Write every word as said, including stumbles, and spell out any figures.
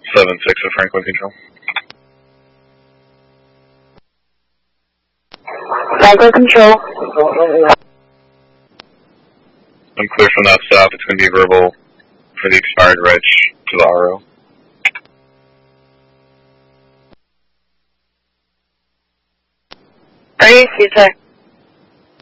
seven six of Franklin Control. Franklin Control. I'm clear from that stop. It's going to be verbal for the expired reg to the R O. Are you, sir?